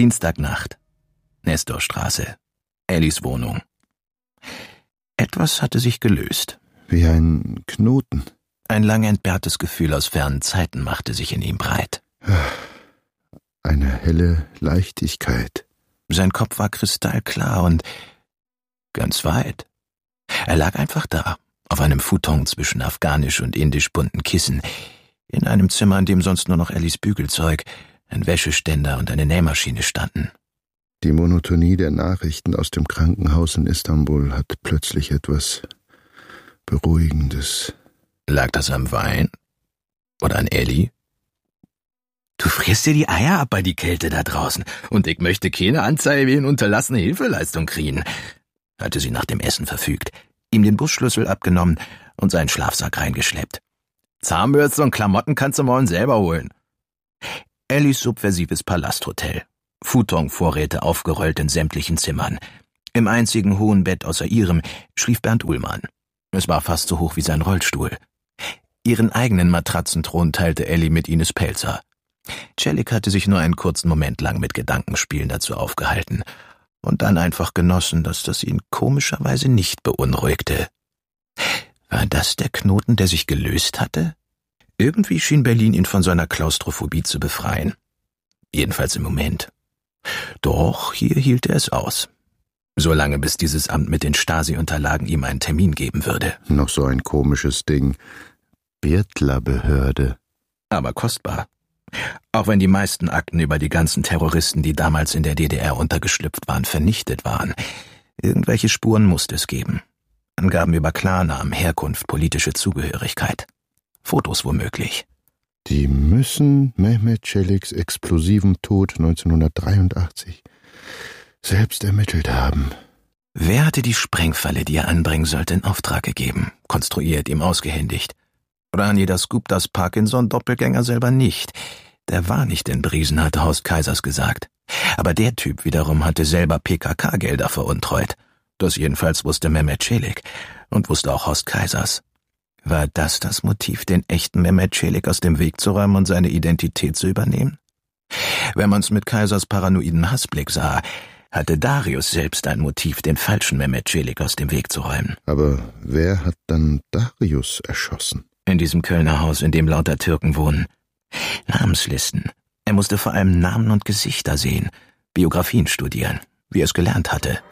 Dienstagnacht. Nestorstraße. Ellis Wohnung. Etwas hatte sich gelöst. Wie ein Knoten. Ein lang entbehrtes Gefühl aus fernen Zeiten machte sich in ihm breit. Eine helle Leichtigkeit. Sein Kopf war kristallklar und ganz weit. Er lag einfach da, auf einem Futon zwischen afghanisch und indisch bunten Kissen, in einem Zimmer, in dem sonst nur noch Ellis Bügelzeug, ein Wäscheständer und eine Nähmaschine standen. Die Monotonie der Nachrichten aus dem Krankenhaus in Istanbul hat plötzlich etwas Beruhigendes. Lag das am Wein? Oder an Elli? Du frierst dir die Eier ab bei die Kälte da draußen, und ich möchte keine Anzeige wegen unterlassene Hilfeleistung kriegen, hatte sie nach dem Essen verfügt, ihm den Busschlüssel abgenommen und seinen Schlafsack reingeschleppt. Zahnbürste und Klamotten kannst du morgen selber holen. Ellis subversives Palasthotel. Futonvorräte aufgerollt in sämtlichen Zimmern. Im einzigen hohen Bett außer ihrem schlief Bernd Uhlmann. Es war fast so hoch wie sein Rollstuhl. Ihren eigenen Matratzenthron teilte Elli mit Ines Pelzer. Celik hatte sich nur einen kurzen Moment lang mit Gedankenspielen dazu aufgehalten und dann einfach genossen, dass das ihn komischerweise nicht beunruhigte. War das der Knoten, der sich gelöst hatte? Irgendwie schien Berlin ihn von seiner Klaustrophobie zu befreien. Jedenfalls im Moment. Doch hier hielt er es aus. Solange bis dieses Amt mit den Stasi-Unterlagen ihm einen Termin geben würde. Noch so ein komisches Ding. Birtler-Behörde. Aber kostbar. Auch wenn die meisten Akten über die ganzen Terroristen, die damals in der DDR untergeschlüpft waren, vernichtet waren. Irgendwelche Spuren musste es geben. Angaben über Klarnamen, Herkunft, politische Zugehörigkeit. Fotos womöglich. Die müssen Mehmet Celiks explosiven Tod 1983 selbst ermittelt haben. Wer hatte die Sprengfalle, die er anbringen sollte, in Auftrag gegeben, konstruiert, ihm ausgehändigt? Ranidas Guptas Parkinson-Doppelgänger selber nicht. Der war nicht in Briesen, hatte Horst Kaisers gesagt. Aber der Typ wiederum hatte selber PKK-Gelder veruntreut. Das jedenfalls wusste Mehmet Celik und wusste auch Horst Kaisers. War das Motiv, den echten Mehmet Celik aus dem Weg zu räumen und seine Identität zu übernehmen? Wenn man's mit Kaisers paranoiden Hassblick sah, hatte Darius selbst ein Motiv, den falschen Mehmet Celik aus dem Weg zu räumen. Aber wer hat dann Darius erschossen? In diesem Kölner Haus, in dem lauter Türken wohnen. Namenslisten. Er musste vor allem Namen und Gesichter sehen, Biografien studieren, wie er es gelernt hatte.